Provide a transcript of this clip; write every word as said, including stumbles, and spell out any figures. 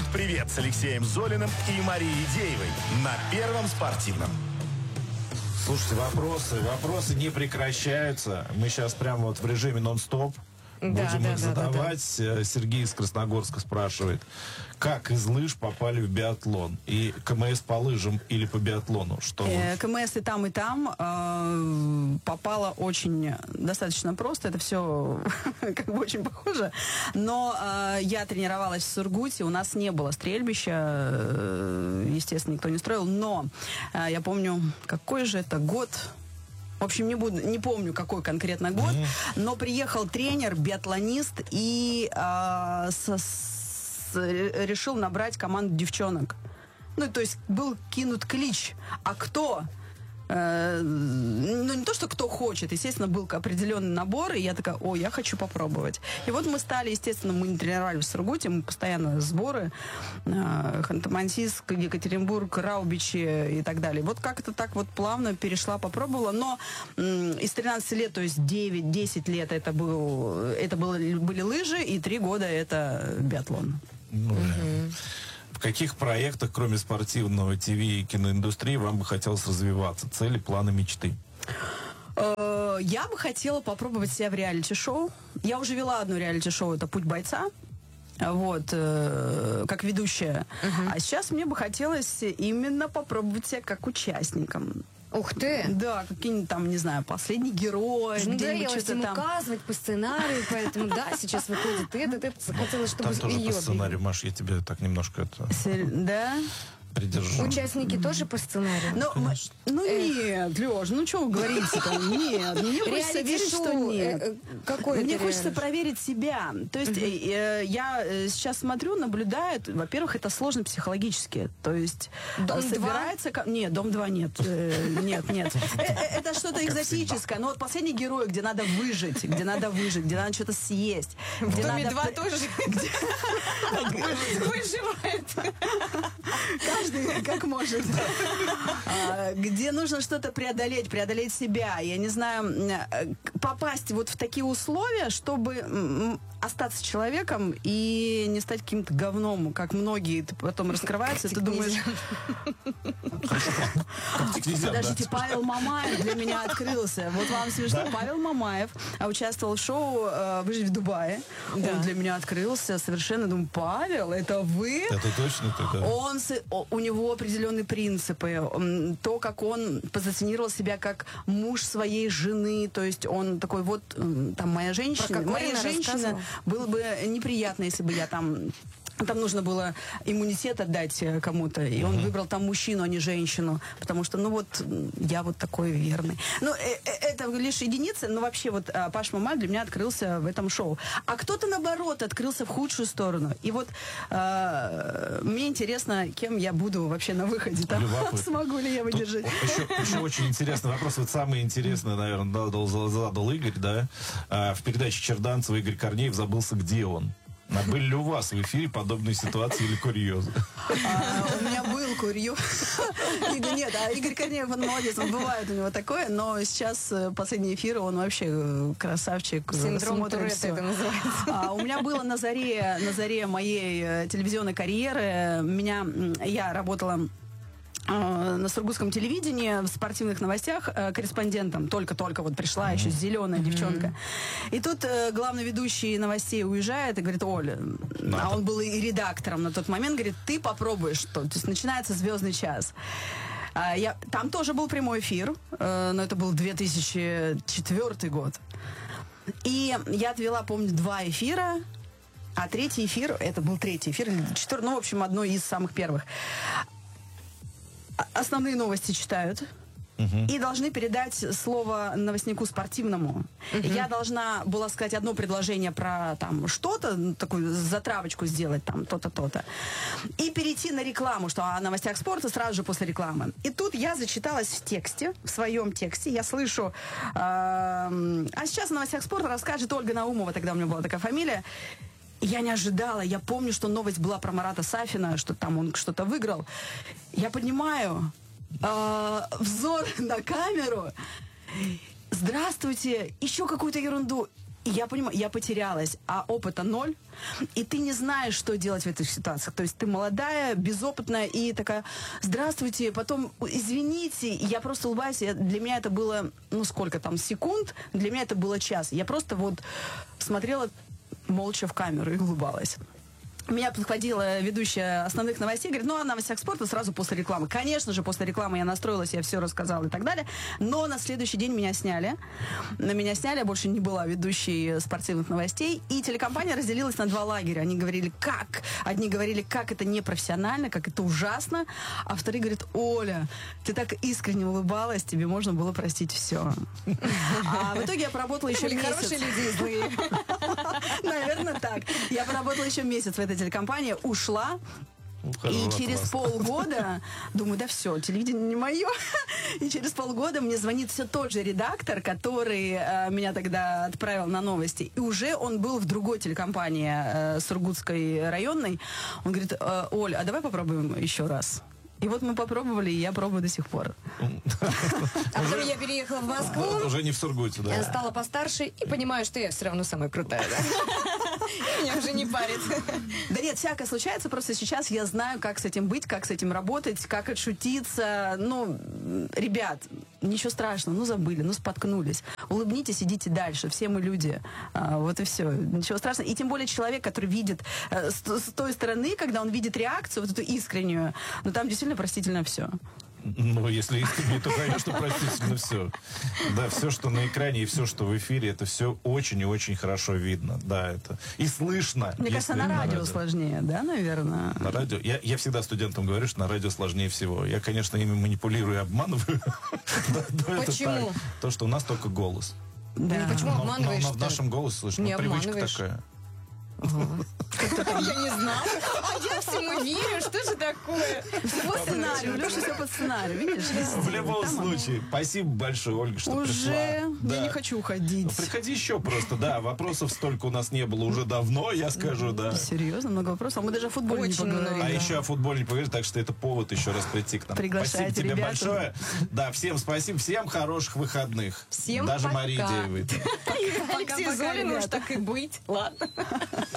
привет с Алексеем Золиным и Марией Деевой на Первом спортивном. Слушайте, вопросы, вопросы не прекращаются. Мы сейчас прямо вот в режиме нон-стоп. Да, Будем да, их да, задавать. да, да. Сергей из Красногорска спрашивает, как из лыж попали в биатлон? И КМС по лыжам или по биатлону? Что э, КМС и там, и там э, попало очень достаточно просто. Это все как бы очень похоже. Но э, я тренировалась в Сургуте, у нас не было стрельбища, э, естественно, никто не строил. Но э, я помню, какой же это год... В общем, не буду, не помню, какой конкретно год, mm-hmm. но приехал тренер, биатлонист и э, с, с, решил набрать команду девчонок. Ну, то есть был кинут клич. А кто? Э, ну, не то, что кто хочет. Естественно, был определенный набор, и я такая, о, я хочу попробовать. И вот мы стали, естественно, мы не тренировались в Сургуте, мы постоянно сборы. Э, Ханты-Мансийск, Екатеринбург, Раубичи и так далее. Вот как-то так вот плавно перешла, попробовала. Но э, из тринадцати лет, то есть девять-десять лет это, был, это было, были лыжи, и три года это биатлон. Ну, угу. В каких проектах, кроме спортивного ТВ и киноиндустрии, вам бы хотелось развиваться? Цели, планы, мечты? Я бы хотела попробовать себя в реалити-шоу. Я уже вела одно реалити-шоу, это «Путь бойца». Вот, э, как ведущая. Uh-huh. А сейчас мне бы хотелось именно попробовать себя как участником. Ух ты! Да, какие-нибудь там, не знаю, «Последний герой». Надоелось им там указывать по сценарию, поэтому, да, сейчас выходит этот, это, захотелось, чтобы там тоже ее... по сценарию, Маш, я тебе так немножко это... Да? Придержу. Участники тоже по сценарию? Ну, мы, ну нет, Лёш, ну что вы говорите-то? Нет, мне хочется верить, что нет. Какой Мне хочется проверить себя. То есть uh-huh. э, я сейчас смотрю, наблюдаю, во-первых, это сложно психологически. То есть Дом собирается... два? Нет, Дом два нет. Нет, нет. Это что-то экзотическое. Но вот «Последний герой», где надо выжить, где надо выжить, где надо что-то съесть. В «Доме два» тоже выживает. Каждый как может. А, где нужно что-то преодолеть, преодолеть себя. Я не знаю, попасть вот в такие условия, чтобы остаться человеком и не стать каким-то говном, как многие потом раскрываются, и ты думаешь... Подождите, Павел Мамаев для меня открылся. Вот вам смешно. Павел Мамаев участвовал в шоу «Выжить в Дубае». Он для меня открылся совершенно. Думаю, Павел, это вы? Это точно ты, да? Он, у него определенные принципы. То, как он позиционировал себя как муж своей жены. То есть он такой, вот, там, моя женщина, моя женщина, было бы неприятно, если бы я там... Там нужно было иммунитет отдать кому-то, и он uh-huh. выбрал там мужчину, а не женщину, потому что, ну вот, я вот такой верный. Ну, это лишь единицы, но вообще вот Паш Мамаев для меня открылся в этом шоу. А кто-то, наоборот, открылся в худшую сторону. И вот э, мне интересно, кем я буду вообще на выходе. Там. Смогу ли я выдержать? Еще, еще очень интересный вопрос. Вот самый интересный, наверное, задал, задал Игорь, да? А, в передаче Черданцева Игорь Корнеев забылся, где он. А были ли у вас в эфире подобные ситуации или курьезы? А, у меня был курьез. Нет, а Игорь Корнеев, он молодец, он бывает у него такое, но сейчас последний эфир, он вообще красавчик. Синдром Туретта это называется. А, у меня было на заре, на заре моей телевизионной карьеры, меня, я работала на сургутском телевидении в спортивных новостях э, корреспондентом. Только-только вот пришла mm-hmm. еще зеленая mm-hmm. девчонка. И тут э, главный ведущий новостей уезжает и говорит, Оля, Надо. а он был и редактором на тот момент, говорит, ты попробуешь что. То есть начинается «Звездный час». А, я, там тоже был прямой эфир, э, но это был две тысячи четвёртый год. И я отвела, помню, два эфира, а третий эфир, это был третий эфир, четвертый, ну, в общем, одно из самых первых. Основные новости читают uh-huh. и должны передать слово новостнику спортивному. Uh-huh. Я должна была сказать одно предложение про там что-то, такую затравочку сделать, там то-то, то-то. И перейти на рекламу, что о новостях спорта сразу же после рекламы. И тут я зачиталась в тексте, в своем тексте. Я слышу, э, а сейчас о новостях спорта расскажет Ольга Наумова, тогда у меня была такая фамилия. Я не ожидала. Я помню, что новость была про Марата Сафина, что там он что-то выиграл. Я поднимаю э, взор на камеру. Здравствуйте. Еще какую-то ерунду. И И я понимаю, я потерялась, а опыта ноль, и ты не знаешь, что делать в этих ситуациях. То есть ты молодая, безопытная, и такая, здравствуйте, потом, извините, и я просто улыбаюсь, я, для меня это было, ну, сколько там, секунд, для меня это было час. Я просто вот смотрела молча в камеру и улыбалась. Меня подходила ведущая основных новостей, говорит, ну, а новостях спорта сразу после рекламы. Конечно же, после рекламы я настроилась, я все рассказала и так далее. Но на следующий день меня сняли. На меня сняли, я больше не была ведущей спортивных новостей. И телекомпания разделилась на два лагеря. Они говорили, как? Одни говорили, как это непрофессионально, как это ужасно. А вторые говорят, Оля, ты так искренне улыбалась, тебе можно было простить все. А в итоге я поработала еще месяц. Хорошие люди и злые. Наверное, так. Я поработала еще месяц в этой телекомпании, ушла. И через полгода думаю, да все, телевидение не мое. И через полгода мне звонит все тот же редактор, который э, меня тогда отправил на новости. И уже он был в другой телекомпании э, Сургутской районной. Он говорит, э, Оль, а давай попробуем еще раз. И вот мы попробовали, и я пробую до сих пор. А потом я переехала в Москву. Уже не в Сургуте, да. Я стала постарше и понимаю, что я все равно самая крутая, да? Меня уже не парит. Да нет, всякое случается, просто сейчас я знаю, как с этим быть, как с этим работать, как отшутиться. Ну, ребят, ничего страшного, ну забыли, ну споткнулись. Улыбнитесь, идите дальше, все мы люди. А, вот и все, ничего страшного. И тем более человек, который видит э, с, с той стороны, когда он видит реакцию, вот эту искреннюю, ну там действительно простительно все. Ну, если искренне, то, конечно, простительно все. Да, все, что на экране и все, что в эфире, это все очень и очень хорошо видно. Да, это. И слышно. Мне кажется, на радио сложнее, да, наверное? На радио. Я, я всегда студентам говорю, что на радио сложнее всего. Я, конечно, ими манипулирую и обманываю. Почему? То, что у нас только голос. Да. Почему обманываешь? Но в нашем голосе слышно. Не Привычка обманываешь. такая. Я не знала. А я всему верю. Что же такое? По сценарию. Леша все по сценарию, видишь? В любом случае. Спасибо большое, Ольга, что пришла. Уже? Я не хочу уходить. Ну, приходи еще просто, да. Вопросов столько у нас не было уже давно, я скажу, да. Серьезно, много вопросов. Мы даже о футболе не Очень поговорили. много. А еще о футболе не поговорили, так что это повод еще раз прийти к нам. Приглашайте, спасибо тебе ребята. большое. Да, всем спасибо, всем хороших выходных. Всем Даже пока. Марии Деевой. Алексей Золин, уж так и быть. Ладно.